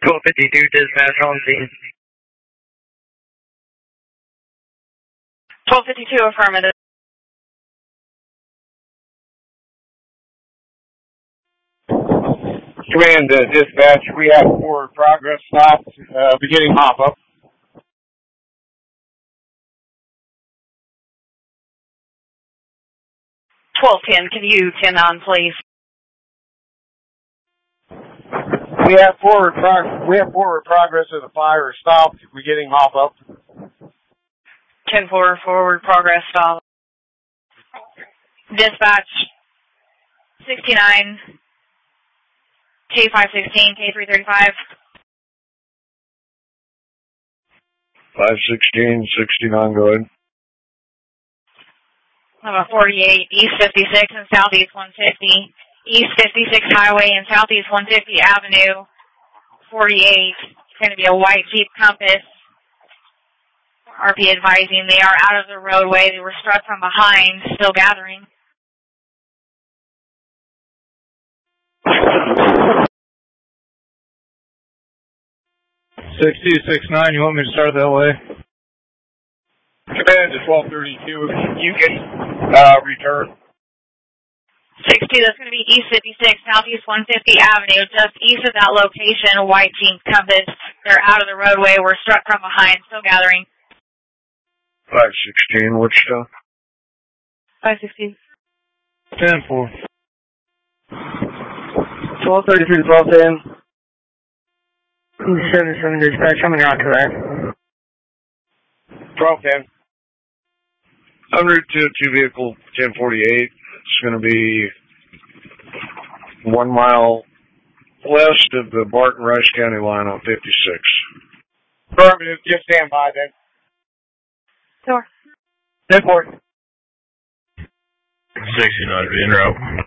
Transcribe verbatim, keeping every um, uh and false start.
twelve fifty-two, dispatch on scene. twelve fifty-two, affirmative. Command uh, dispatch, we have forward progress stopped, uh, beginning mop-up. twelve ten, can you ten on, please? We have forward prog- we have forward progress of the fire is stopped, beginning mop-up. ten four, forward progress stop. Dispatch sixty-nine, K five sixteen, K three thirty-five. five sixteen, sixty-nine, go ahead. Number forty-eight, East fifty-six and Southeast one fifty. East fifty-six Highway and Southeast one fifty Avenue. forty-eight, it's going to be a white Jeep Compass. R P advising they are out of the roadway. They were struck from behind, still gathering. six two six nine, you want me to start that way? Command to twelve thirty-two, you can uh, return. six two, that's going to be East fifty-six, Southeast one fifty Avenue, just east of that location, a white Jeep Compass. They're out of the roadway. We're struck from behind, still gathering. five sixteen, Wichita. five sixteen. ten four. twelve thirty-three, twelve ten. seven seven, dispatch, I'm in route to that. twelve ten. En route to two vehicle ten forty-eight. It's going to be one mile west of the Barton-Rice County line on fifty-six. Affirmative, just stand by then. Sure. ten four. sixty-nine, en route.